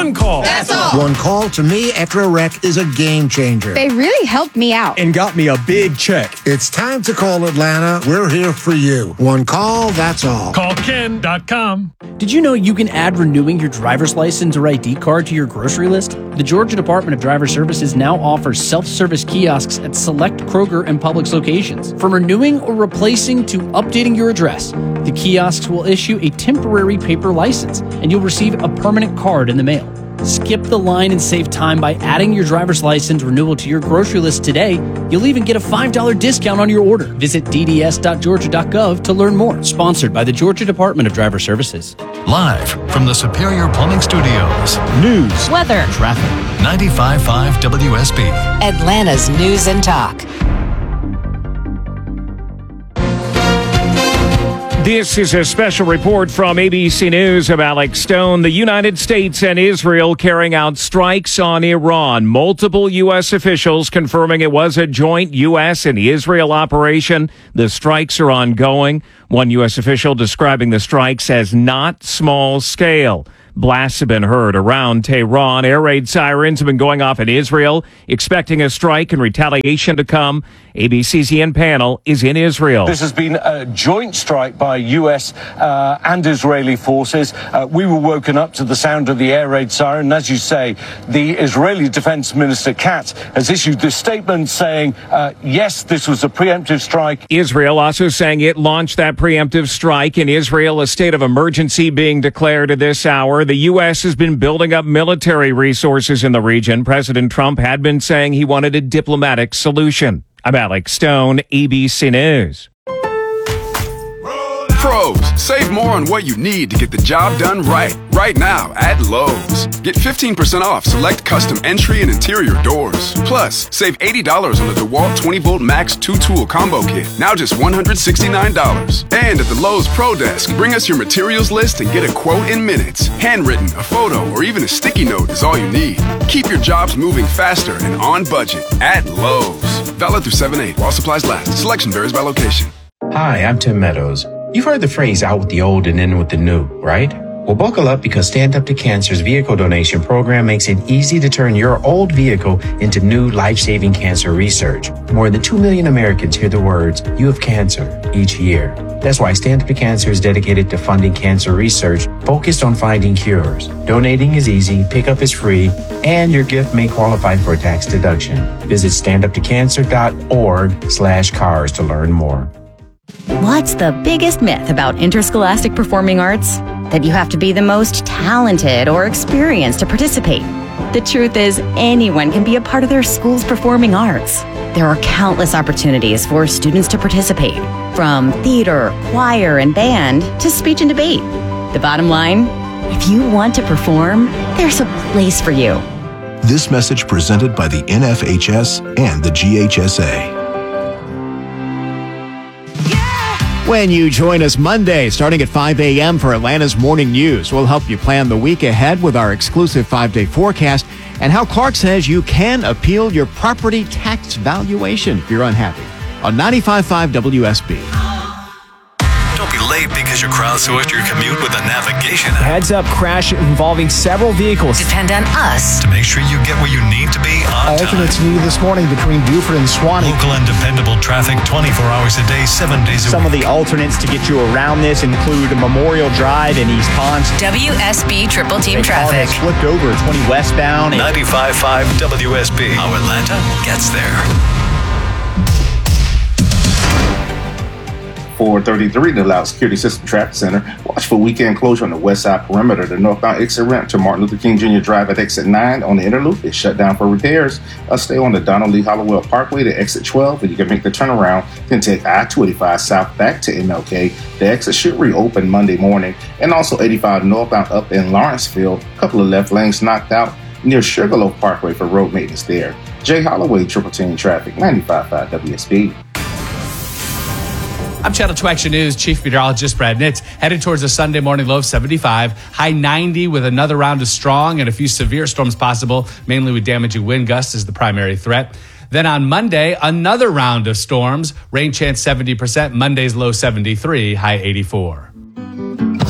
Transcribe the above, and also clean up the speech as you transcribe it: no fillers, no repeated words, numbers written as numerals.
One call. That's all. One call to me after a wreck is a game changer. They really helped me out. And got me a big check. It's time to call Atlanta. We're here for you. One call, that's all. CallKen.com. Did you know you can add renewing your driver's license or ID card to your grocery list? The Georgia Department of Driver Services now offers self-service kiosks at select Kroger and Publix locations. From renewing or replacing to updating your address, the kiosks will issue a temporary paper license, and you'll receive a permanent card in the mail. Skip the line and save time by adding your driver's license renewal to your grocery list today. You'll even get a $5 discount on your order. Visit dds.georgia.gov to learn more. Sponsored by the Georgia Department of Driver Services. Live from the Superior Plumbing Studios. News, weather, traffic. 95.5 WSB. Atlanta's News and Talk. This is a special report from ABC News of Alex Stone. The United States and Israel carrying out strikes on Iran. Multiple U.S. officials confirming it was a joint U.S. and Israel operation. The strikes are ongoing. One U.S. official describing the strikes as not small scale. Blasts have been heard around Tehran. Air raid sirens have been going off in Israel, expecting a strike and retaliation to come. ABC's Ian Panel is in Israel. This has been a joint strike by U.S. and Israeli forces. We were woken up to the sound of the air raid siren. And as you say, the Israeli Defense Minister Katz has issued this statement saying, yes, this was a preemptive strike. Israel also saying it launched that preemptive strike. In Israel, a state of emergency being declared at this hour. The U.S. has been building up military resources in the region. President Trump had been saying he wanted a diplomatic solution. I'm Alex Stone, ABC News. Pros, save more on what you need to get the job done right. Right now at Lowe's. Get 15% off select custom entry and interior doors. Plus, save $80 on the DeWalt 20-volt Max 2-tool combo kit. Now just $169. And at the Lowe's Pro Desk, bring us your materials list and get a quote in minutes. Handwritten, a photo, or even a sticky note is all you need. Keep your jobs moving faster and on budget at Lowe's. Valid through 7/8 while supplies last. Selection varies by location. Hi, I'm Tim Meadows. You've heard the phrase out with the old and in with the new, right? Well, buckle up because Stand Up to Cancer's vehicle donation program makes it easy to turn your old vehicle into new life-saving cancer research. More than 2 million Americans hear the words, "You have cancer," each year. That's why Stand Up to Cancer is dedicated to funding cancer research focused on finding cures. Donating is easy, pickup is free, and your gift may qualify for a tax deduction. Visit standuptocancer.org/cars to learn more. What's the biggest myth about interscholastic performing arts? That you have to be the most talented or experienced to participate. The truth is, anyone can be a part of their school's performing arts. There are countless opportunities for students to participate, from theater, choir, and band to speech and debate. The bottom line, if you want to perform, there's a place for you. This message presented by the NFHS and the GHSA. When you join us Monday, starting at 5 a.m. for Atlanta's Morning News, we'll help you plan the week ahead with our exclusive 5-day forecast and how Clark says you can appeal your property tax valuation if you're unhappy. On 95.5 WSB. Don't be late because you crowdsourced your commute with a navigation app. Heads up crash involving several vehicles. Depend on us to make sure you get where you need to be on time. Alternates needed this morning between Buford and Swanee. Local and dependable traffic 24 hours a day, 7 days a week. Some of the alternates to get you around this include Memorial Drive in East Ponce. WSB Triple Team Traffic. Flipped over 20 westbound. 95.5 WSB. How Atlanta gets there. 433 to Loudoun Security System Traffic Center. Watch for weekend closure on the west side perimeter. The northbound exit ramp to Martin Luther King Jr. Drive at exit 9 on the inner loop is shut down for repairs. Stay on the Donald Lee Hollowell Parkway to exit 12, and you can make the turnaround. Then take I-285 south back to MLK. The exit should reopen Monday morning. And also 85 northbound up in Lawrenceville. A couple of left lanes knocked out near Sugarloaf Parkway for road maintenance there. Jay Holloway, Triple Team Traffic, 95.5 WSB. I'm Channel 2 Action News Chief Meteorologist Brad Nitz. Headed towards a Sunday morning low of 75, high 90 with another round of strong and a few severe storms possible, mainly with damaging wind gusts as the primary threat. Then on Monday, another round of storms, rain chance 70%, Monday's low 73, high 84.